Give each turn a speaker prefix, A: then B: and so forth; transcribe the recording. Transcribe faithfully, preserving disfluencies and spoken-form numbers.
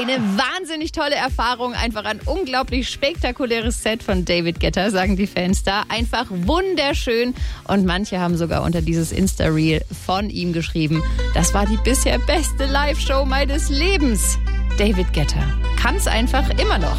A: Eine wahnsinnig tolle Erfahrung, einfach ein unglaublich spektakuläres Set von David Guetta, sagen die Fans da. Einfach wunderschön und manche haben sogar unter dieses Insta-Reel von ihm geschrieben, das war die bisher beste Live-Show meines Lebens. David Guetta kann's einfach immer noch.